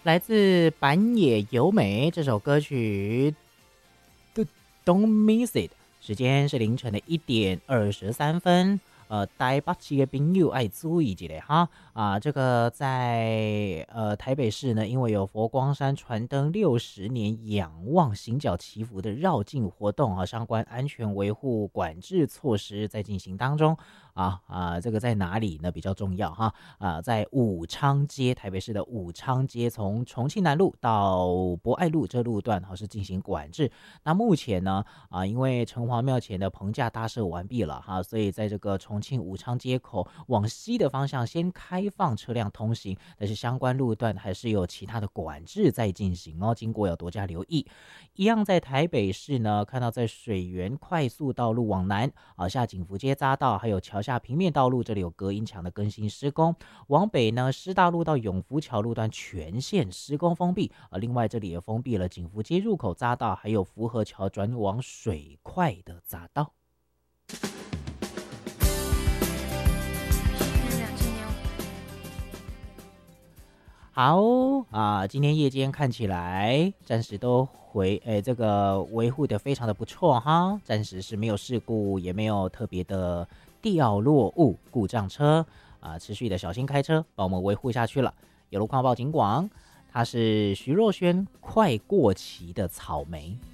来自坂野由美这首歌曲Don't Miss It， 时间是凌晨的1:23。台北市的朋友爱注意一下哈这个在台北市呢，因为有佛光山传灯60年仰望行脚祈福的绕境活动啊，相关安全维护管制措施在进行当中这个在哪里呢？比较重要哈在武昌街，台北市的武昌街，从重庆南路到博爱路这路段是进行管制。那目前呢因为城隍庙前的棚架搭设完毕了所以在这个重庆武昌街口往西的方向先开放车辆通行，但是相关路段还是有其他的管制在进行经过要多加留意。一样在台北市呢，看到在水源快速道路往南下景福街匝道还有桥下平面道路，这里有隔音墙的更新施工。往北呢，师大路到永福桥路段全线施工封闭另外这里也封闭了景福街入口匝道还有福和桥转往水快的匝道。好今天夜间看起来暂时都这个维护的非常的不错哈，暂时是没有事故，也没有特别的掉落物、故障车持续的小心开车，帮我们维护下去了。有路况报警广，它是徐若瑄快过期的草莓。